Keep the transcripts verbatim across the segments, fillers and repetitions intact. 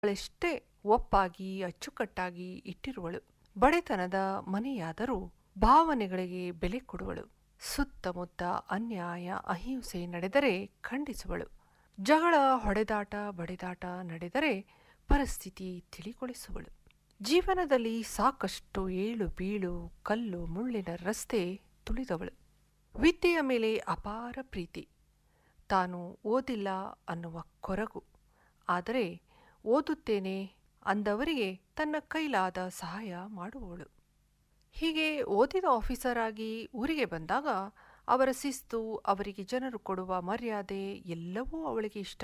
ಅವಳೆಷ್ಟೇ ಒಪ್ಪಾಗಿ ಅಚ್ಚುಕಟ್ಟಾಗಿ ಇಟ್ಟಿರುವಳು. ಬಡತನದ ಮನೆಯಾದರೂ ಭಾವನೆಗಳಿಗೆ ಬೆಲೆ ಕೊಡುವಳು. ಸುತ್ತಮುತ್ತ ಅನ್ಯಾಯ ಅಹಿಂಸೆ ನಡೆದರೆ ಖಂಡಿಸುವಳು. ಜಗಳ ಹೊಡೆದಾಟ ಬಡಿದಾಟ ನಡೆದರೆ ಪರಿಸ್ಥಿತಿ ತಿಳಿಗೊಳಿಸುವಳು. ಜೀವನದಲ್ಲಿ ಸಾಕಷ್ಟು ಏಳು ಬೀಳು ಕಲ್ಲು ಮುಳ್ಳಿನ ರಸ್ತೆ ತುಳಿದವಳು. ವಿದ್ಯೆಯ ಮೇಲೆ ಅಪಾರ ಪ್ರೀತಿ. ತಾನು ಓದಿಲ್ಲ ಅನ್ನುವ ಕೊರಗು. ಆದರೆ ಓದುತ್ತೇನೆ ಅಂದವರಿಗೆ ತನ್ನ ಕೈಲಾದ ಸಹಾಯ ಮಾಡುವವಳು. ಹೀಗೆ ಓದಿದ ಆಫೀಸರ್ ಆಗಿ ಊರಿಗೆ ಬಂದಾಗ ಅವರ ಶಿಸ್ತು, ಅವರಿಗೆ ಜನರು ಕೊಡುವ ಮರ್ಯಾದೆ ಎಲ್ಲವೂ ಅವಳಿಗೆ ಇಷ್ಟ.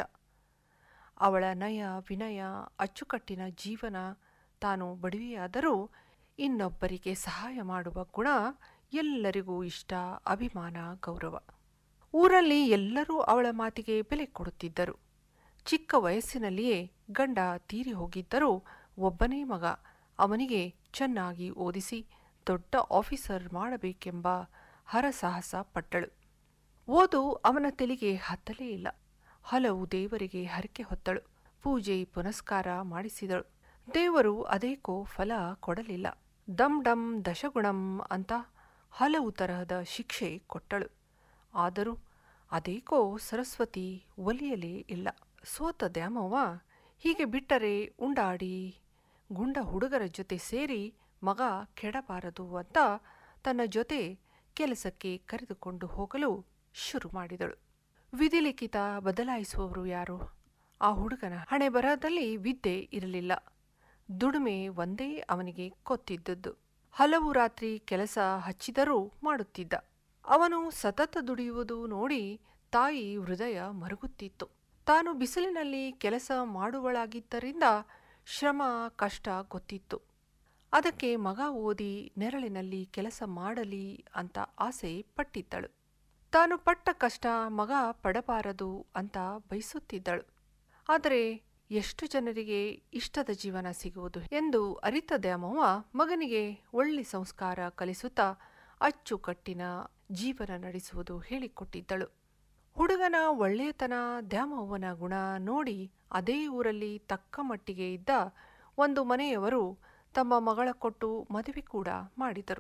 ಅವಳ ನಯ ವಿನಯ ಅಚ್ಚುಕಟ್ಟಿನ ಜೀವನ. ತಾನು ಬಡವಿಯಾದರೂ ಇನ್ನೊಬ್ಬರಿಗೆ ಸಹಾಯ ಮಾಡುವ ಗುಣ ಎಲ್ಲರಿಗೂ ಇಷ್ಟ, ಅಭಿಮಾನ, ಗೌರವ. ಊರಲ್ಲಿ ಎಲ್ಲರೂ ಅವಳ ಮಾತಿಗೆ ಬೆಲೆ ಕೊಡುತ್ತಿದ್ದರು. ಚಿಕ್ಕ ವಯಸ್ಸಿನಲ್ಲಿಯೇ ಗಂಡ ತೀರಿ ಹೋಗಿದ್ದರೂ ಒಬ್ಬನೇ ಮಗ. ಅವನಿಗೆ ಚೆನ್ನಾಗಿ ಓದಿಸಿ ದೊಡ್ಡ ಆಫೀಸರ್ ಮಾಡಬೇಕೆಂಬ ಹರಸಾಹಸ ಪಟ್ಟಳು. ಓದು ಅವನ ತಲೆಗೆ ಹತ್ತಲೇ ಇಲ್ಲ. ಹಲವು ದೇವರಿಗೆ ಹರಕೆ ಹೊತ್ತಳು. ಪೂಜೆ ಪುನಸ್ಕಾರ ಮಾಡಿಸಿದಳು. ದೇವರು ಅದೇಕೋ ಫಲ ಕೊಡಲಿಲ್ಲ. ಡಮ್ ಡಮ್ ದಶಗುಣಂ ಅಂತ ಹಲವು ತರಹದ ಶಿಕ್ಷೆ ಕೊಟ್ಟಳು. ಆದರೂ ಅದೇಕೋ ಸರಸ್ವತಿ ಒಲಿಯಲೇ ಇಲ್ಲ. ಸೋತ ದ್ಯಾಮವ್ವ ಹೀಗೆ ಬಿಟ್ಟರೆ ಉಂಡಾಡಿ ಗುಂಡ ಹುಡುಗರ ಜೊತೆ ಸೇರಿ ಮಗ ಕೆಡಬಾರದು ಅಂತ ತನ್ನ ಜೊತೆ ಕೆಲಸಕ್ಕೆ ಕರೆದುಕೊಂಡು ಹೋಗಲು ಶುರು ಮಾಡಿದಳು. ವಿಧಿಲಿಖಿತ ಬದಲಾಯಿಸುವವರು ಯಾರು? ಆ ಹುಡುಗನ ಹಣೆ ಬರಹದಲ್ಲಿ ವಿದ್ಯೆ ಇರಲಿಲ್ಲ. ದುಡಿಮೆ ಒಂದೇ ಅವನಿಗೆ ಗೊತ್ತಿದ್ದದ್ದು. ಹಲವು ರಾತ್ರಿ ಕೆಲಸ ಹಚ್ಚಿದರೂ ಮಾಡುತ್ತಿದ್ದ. ಅವನು ಸತತ ದುಡಿಯುವುದು ನೋಡಿ ತಾಯಿ ಹೃದಯ ಮರುಗುತ್ತಿತ್ತು. ತಾನು ಬಿಸಿಲಿನಲ್ಲಿ ಕೆಲಸ ಮಾಡುವಳಾಗಿದ್ದರಿಂದ ಶ್ರಮ ಕಷ್ಟ ಗೊತ್ತಿತ್ತು. ಅದಕ್ಕೆ ಮಗ ಓದಿ ನೆರಳಿನಲ್ಲಿ ಕೆಲಸ ಮಾಡಲಿ ಅಂತ ಆಸೆ ಪಟ್ಟಿದ್ದಳು. ತಾನು ಪಟ್ಟ ಕಷ್ಟ ಮಗ ಪಡಬಾರದು ಅಂತ ಬಯಸುತ್ತಿದ್ದಳು. ಆದರೆ ಎಷ್ಟು ಜನರಿಗೆ ಇಷ್ಟದ ಜೀವನ ಸಿಗುವುದು ಎಂದು ಅರಿತ ದ್ಯಾಮವ್ವ ಮಗನಿಗೆ ಒಳ್ಳೆ ಸಂಸ್ಕಾರ ಕಲಿಸುತ್ತಾ ಅಚ್ಚುಕಟ್ಟಿನ ಜೀವನ ನಡೆಸುವುದು ಹೇಳಿಕೊಟ್ಟಿದ್ದಳು. ಹುಡುಗನ ಒಳ್ಳೆಯತನ, ದ್ಯಾಮವ್ವನ ಗುಣ ನೋಡಿ ಅದೇ ಊರಲ್ಲಿ ತಕ್ಕ ಮಟ್ಟಿಗೆ ಇದ್ದ ಒಂದು ಮನೆಯವರು ತಮ್ಮ ಮಗಳ ಕೊಟ್ಟು ಮದುವೆ ಕೂಡ ಮಾಡಿದರು.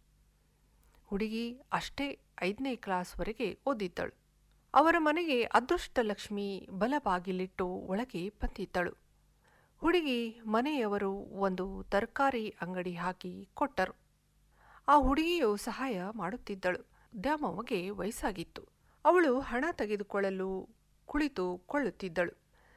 ಹುಡುಗಿ ಅಷ್ಟೇ ಐದನೇ ಕ್ಲಾಸ್ವರೆಗೆ ಓದಿದ್ದಳು. ಅವರ ಮನೆಗೆ ಅದೃಷ್ಟಲಕ್ಷ್ಮಿ ಬಲಬಾಗಿಲಿಟ್ಟು ಒಳಗೆ ಬಂದಿದ್ದಳು. ಹುಡುಗಿ ಮನೆಯವರು ಒಂದು ತರಕಾರಿ ಅಂಗಡಿ ಹಾಕಿ ಕೊಟ್ಟರು. ಆ ಹುಡುಗಿಯು ಸಹಾಯ ಮಾಡುತ್ತಿದ್ದಳು. ದ್ಯಾಮವ್ವಗೆ ವಯಸ್ಸಾಗಿತ್ತು. ಅವಳು ಹಣ ತೆಗೆದುಕೊಳ್ಳಲು ಕುಳಿತುಕೊಳ್ಳುತ್ತಿದ್ದಳು.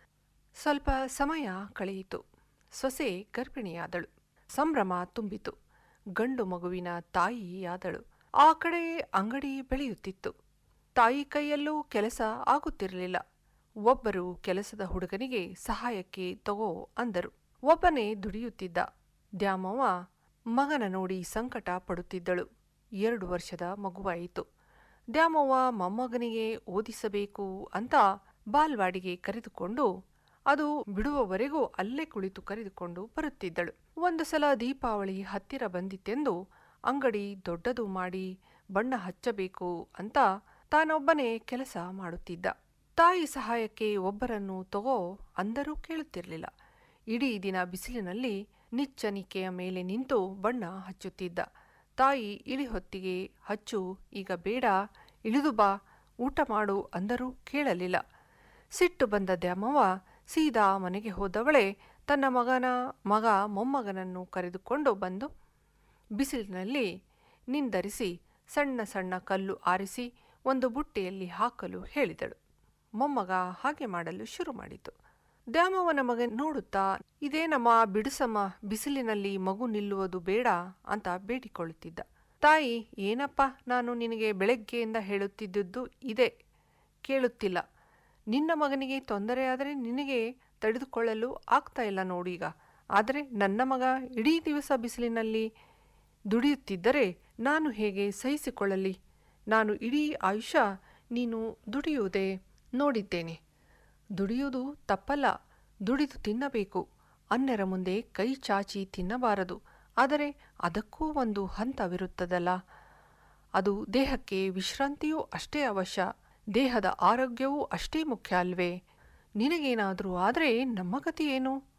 ಸ್ವಲ್ಪ ಸಮಯ ಕಳೆಯಿತು. ಸೊಸೆ ಗರ್ಭಿಣಿಯಾದಳು. ಸಂಭ್ರಮ ತುಂಬಿತು. ಗಂಡು ಮಗುವಿನ ತಾಯಿಯಾದಳು. ಆ ಕಡೆ ಅಂಗಡಿ ಬೆಳೆಯುತ್ತಿತ್ತು. ತಾಯಿ ಕೈಯಲ್ಲೂ ಕೆಲಸ ಆಗುತ್ತಿರಲಿಲ್ಲ. ಒಬ್ಬರು ಕೆಲಸದ ಹುಡುಗನಿಗೆ ಸಹಾಯಕ್ಕೆ ತಗೋ ಅಂದರು. ಒಬ್ಬನೇ ದುಡಿಯುತ್ತಿದ್ದ. ದ್ಯಾಮವ್ವ ಮಗನ ನೋಡಿ ಸಂಕಟ ಪಡುತ್ತಿದ್ದಳು. ಎರಡು ವರ್ಷದ ಮಗುವಾಯಿತು. ದ್ಯಾಮವ್ವ ಮೊಮ್ಮಗನಿಗೆ ಓದಿಸಬೇಕು ಅಂತ ಬಾಲ್ವಾಡಿಗೆ ಕರೆದುಕೊಂಡು ಅದು ಬಿಡುವವರೆಗೂ ಅಲ್ಲೇ ಕುಳಿತು ಕರೆದುಕೊಂಡು ಬರುತ್ತಿದ್ದಳು. ಒಂದು ಸಲ ದೀಪಾವಳಿ ಹತ್ತಿರ ಬಂದಿತ್ತೆಂದು ಅಂಗಡಿ ದೊಡ್ಡದು ಮಾಡಿ ಬಣ್ಣ ಹಚ್ಚಬೇಕು ಅಂತ ತಾನೊಬ್ಬನೇ ಕೆಲಸ ಮಾಡುತ್ತಿದ್ದ. ತಾಯಿ ಸಹಾಯಕ್ಕೆ ಒಬ್ಬರನ್ನು ತಗೋ ಅಂದರೂ ಕೇಳುತ್ತಿರಲಿಲ್ಲ. ಇಡೀ ದಿನ ಬಿಸಿಲಿನಲ್ಲಿ ನಿಚ್ಚನಿಕೆಯ ಮೇಲೆ ನಿಂತು ಬಣ್ಣ ಹಚ್ಚುತ್ತಿದ್ದ. ತಾಯಿ ಇಳಿ ಹೊತ್ತಿಗೆ ಹಚ್ಚು, ಈಗ ಬೇಡ, ಇಳಿದು ಬಾ, ಊಟ ಮಾಡು ಅಂದರೂ ಕೇಳಲಿಲ್ಲ. ಸಿಟ್ಟು ಬಂದ ದ್ಯಾಮವ್ವ ಸೀದಾ ಮನೆಗೆ ಹೋದವಳೆ ತನ್ನ ಮಗನ ಮಗ ಮೊಮ್ಮಗನನ್ನು ಕರೆದುಕೊಂಡು ಬಂದು ಬಿಸಿಲಿನಲ್ಲಿ ನಿಂದರಿಸಿ ಸಣ್ಣ ಸಣ್ಣ ಕಲ್ಲು ಆರಿಸಿ ಒಂದು ಬುಟ್ಟೆಯಲ್ಲಿ ಹಾಕಲು ಹೇಳಿದಳು. ಮೊಮ್ಮಗ ಹಾಗೆ ಮಾಡಲು ಶುರು ಮಾಡಿತು. ದ್ಯಾಮವ್ವನ ಮಗ ನೋಡುತ್ತಾ, ಇದೇನಮ್ಮ ಬಿಡಿಸಮ್ಮ, ಬಿಸಿಲಿನಲ್ಲಿ ಮಗು ನಿಲ್ಲುವುದು ಬೇಡ ಅಂತ ಬೇಡಿಕೊಳ್ಳುತ್ತಿದ್ದ. ತಾಯಿ, ಏನಪ್ಪ, ನಾನು ನಿನಗೆ ಬೆಳಗ್ಗೆಯಿಂದ ಹೇಳುತ್ತಿದ್ದುದು ಇದೇ, ಕೇಳುತ್ತಿಲ್ಲ. ನಿನ್ನ ಮಗನಿಗೆ ತೊಂದರೆಯಾದರೆ ನಿನಗೆ ತಡೆದುಕೊಳ್ಳಲು ಆಗ್ತಾ ಇಲ್ಲ ನೋಡೀಗ. ಆದರೆ ನನ್ನ ಮಗ ಇಡೀ ದಿವಸ ಬಿಸಿಲಿನಲ್ಲಿ ದುಡಿಯುತ್ತಿದ್ದರೆ ನಾನು ಹೇಗೆ ಸಹಿಸಿಕೊಳ್ಳಲಿ? ನಾನು ಇಡೀ ಆಯುಷ್ಯ ನೀನು ದುಡಿಯುವುದೇ ನೋಡಿದ್ದೇನೆ. ದುಡಿಯುವುದು ತಪ್ಪಲ್ಲ, ದುಡಿದು ತಿನ್ನಬೇಕು. ಅನ್ಯರ ಮುಂದೆ ಕೈ ಚಾಚಿ ತಿನ್ನಬಾರದು. ಆದರೆ ಅದಕ್ಕೂ ಒಂದು ಹಂತವಿರುತ್ತದಲ್ಲ. ಅದು ದೇಹಕ್ಕೆ ವಿಶ್ರಾಂತಿಯೂ ಅಷ್ಟೇ ಅವಶ್ಯ. ದೇಹದ ಆರೋಗ್ಯವೂ ಅಷ್ಟೇ ಮುಖ್ಯ ಅಲ್ವೇ? ನಿನಗೇನಾದರೂ ಆದರೆ ನಮ್ಮ ಗತಿ ಏನು?